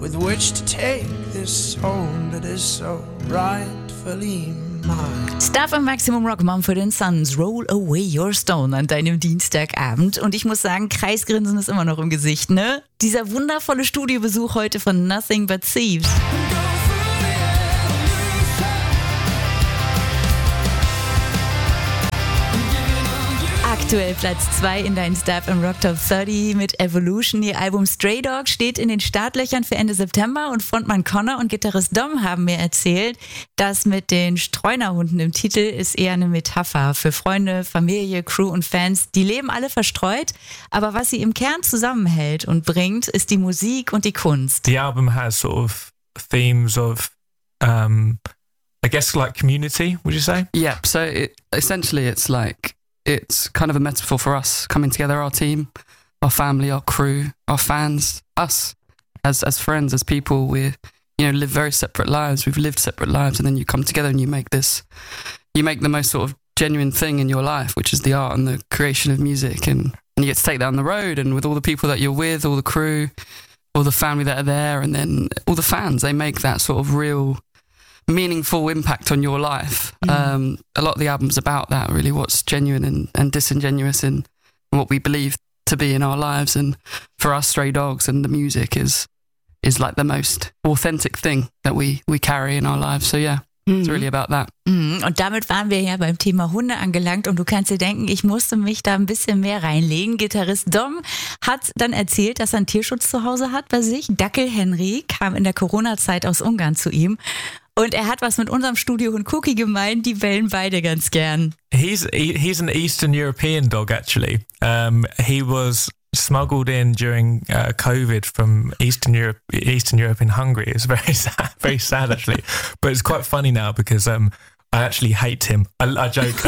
with which to take this home that is so rightfully mine. Stuff im Maximum Rock, Mumford & Sons, Roll Away Your Stone an deinem Dienstagabend. Und ich muss sagen, Kreisgrinsen ist immer noch im Gesicht, ne? Dieser wundervolle Studiobesuch heute von Nothing But Thieves. Aktuell Platz 2 in deinen Stuff im Rock Top 30 mit Evolution. Ihr Album Stray Dog steht in den Startlöchern für Ende September und Frontmann Connor und Gitarrist Dom haben mir erzählt, das mit den Streunerhunden im Titel ist eher eine Metapher für Freunde, Familie, Crew und Fans. Die leben alle verstreut, aber was sie im Kern zusammenhält und bringt, ist die Musik und die Kunst. The album has sort of themes of, I guess like community, would you say? Yeah, so essentially it's kind of a metaphor for us coming together, our team, our family, our crew, our fans, us as friends, as people. We live very separate lives. We've lived separate lives, and then you come together and you make the most sort of genuine thing in your life, which is the art and the creation of music, and you get to take that on the road, and with all the people that you're with, all the crew, all the family that are there, and then all the fans, they make that sort of real meaningful impact on your life. A lot of the album's about that, really, what's genuine and disingenuous in what we believe to be in our lives. And for us, Stray Dogs and the music is like the most authentic thing that we carry in our lives. So yeah, it's really about that. Und damit waren wir ja beim Thema Hunde angelangt und du kannst dir denken, ich musste mich da ein bisschen mehr reinlegen. Gitarrist Dom hat dann erzählt, dass er einen Tierschutz zu Hause hat bei sich. Dackel Henry kam in der Corona-Zeit aus Ungarn zu ihm. Und er hat was mit unserem Studiohund Cookie gemeint, die bellen beide ganz gern. He's an Eastern European dog, actually. He was smuggled in during COVID from Eastern Europe in Hungary. It's very sad actually. But it's quite funny now because I actually hate him. I joke.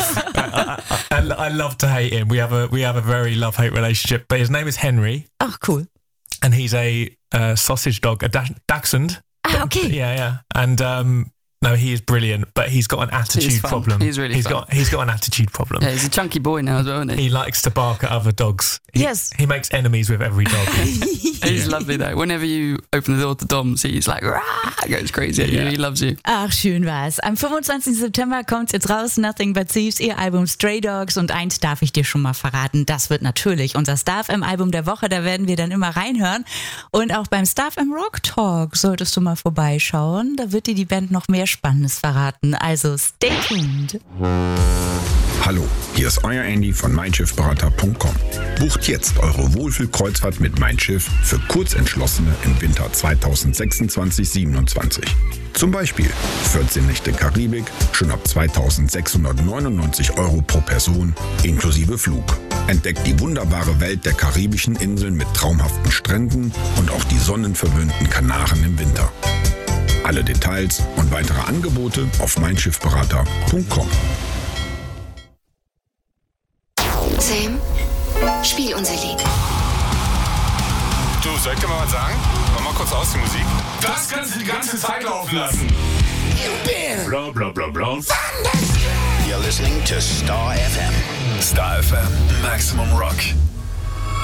I love to hate him. We have a very love-hate relationship. But his name is Henry. Ach, cool. And he's a sausage dog, a Dachshund. Ah, okay. Yeah. And no, he is brilliant, but he's got an attitude problem. He's really fun. He's got an attitude problem. Yeah, he's a chunky boy now as well, isn't he? He likes to bark at other dogs. Yes. He makes enemies with every dog. He's lovely though. Whenever you open the door to Dom's, he's like, rah, goes crazy at you. He loves you. Ach, schön war's. Am 25. September kommt's jetzt raus, Nothing But Thieves, ihr Album Stray Dogs. Und eins darf ich dir schon mal verraten, das wird natürlich unser Stuff im Album der Woche. Da werden wir dann immer reinhören. Und auch beim Stuff im Rock Talk solltest du mal vorbeischauen. Da wird dir die Band noch mehr Spannendes verraten. Also stay tuned. Hallo, hier ist euer Andy von meinschiffberater.com. Bucht jetzt eure Wohlfühlkreuzfahrt mit Mein Schiff für Kurzentschlossene im Winter 2026-27. Zum Beispiel 14 Nächte Karibik, schon ab 2.699 € pro Person, inklusive Flug. Entdeckt die wunderbare Welt der karibischen Inseln mit traumhaften Stränden und auch die sonnenverwöhnten Kanaren im Winter. Alle Details und weitere Angebote auf meinschiffberater.com. Sam, spiel unser Lied. Du, soll ich dir mal was sagen? Mach mal kurz aus die Musik. Das kannst du die ganze Zeit laufen lassen. Bla bla bla bla. You're listening to Star FM. Star FM, Maximum Rock.